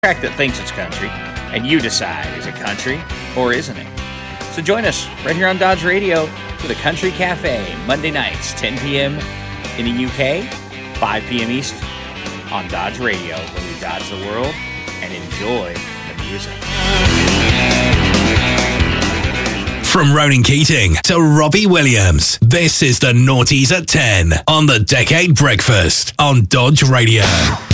track that thinks it's country, and you decide, is it country or isn't it? So join us right here on Dodge Radio for the Country Cafe, Monday nights, 10 p.m. in the UK, 5 p.m. East on Dodge Radio, where we dodge the world and enjoy the music. From Ronan Keating to Robbie Williams, this is the Naughties at 10 on the Decade Breakfast on Dodge Radio.